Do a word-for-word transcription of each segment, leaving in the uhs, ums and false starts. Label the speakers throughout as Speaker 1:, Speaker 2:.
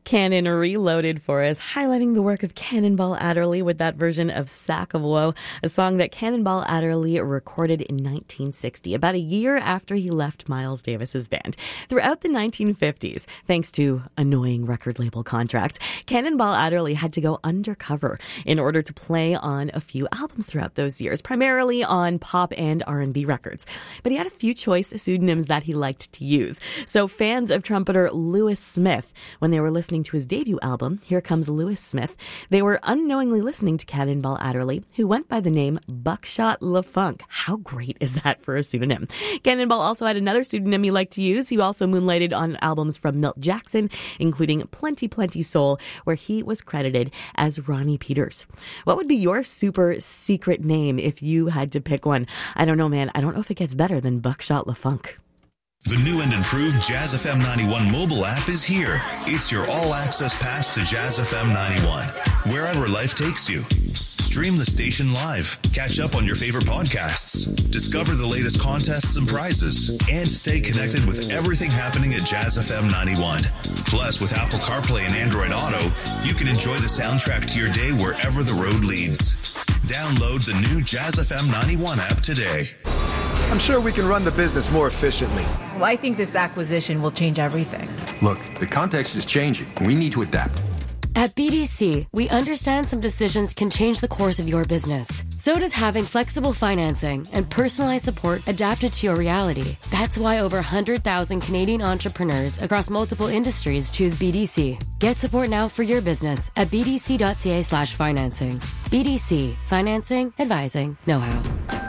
Speaker 1: Cannon Reloaded for us, highlighting the work of Cannonball Adderley with that version of Sack of Woe, a song that Cannonball Adderley recorded in nineteen sixty, about a year after he left Miles Davis's band. Throughout the nineteen fifties, thanks to annoying record label contracts, Cannonball Adderley had to go undercover in order to play on a few albums throughout those years, primarily on pop and R and B records. But he had a few choice pseudonyms that he liked to use. So fans of trumpeter Lewis Smith, when they were listening to his debut album, Here Comes Lewis Smith, they were unknowingly listening to Cannonball Adderley, who went by the name Buckshot LaFunk. How great is that for a pseudonym? Cannonball also had another pseudonym he liked to use. He also moonlighted on albums from Milt Jackson, including Plenty Plenty Soul, where he was credited as Ronnie Peters. What would be your super secret name if you had to pick one? I don't know, man. I don't know if it gets better than Buckshot LaFunk.
Speaker 2: The new and improved Jazz F M ninety-one mobile app is here. It's your all-access pass to Jazz F M ninety-one, wherever life takes you. Stream the station live, catch up on your favorite podcasts, discover the latest contests and prizes, and stay connected with everything happening at Jazz F M ninety-one. Plus, with Apple CarPlay and Android Auto, you can enjoy the soundtrack to your day wherever the road leads. Download the new Jazz F M ninety-one app today.
Speaker 3: I'm sure we can run the business more efficiently.
Speaker 4: Well, I think this acquisition will change everything.
Speaker 5: Look, the context is changing. We need to adapt.
Speaker 6: At B D C, we understand some decisions can change the course of your business. So does having flexible financing and personalized support adapted to your reality. That's why over one hundred thousand Canadian entrepreneurs across multiple industries choose B D C. Get support now for your business at bdc.ca slash financing. B D C. Financing, advising, know-how.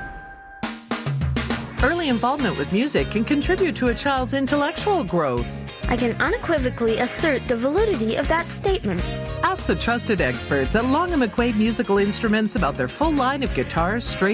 Speaker 7: Early involvement with music can contribute to a child's intellectual growth.
Speaker 8: I can unequivocally assert the validity of that statement.
Speaker 7: Ask the trusted experts at Long and McQuaid Musical Instruments about their full line of guitars, strings,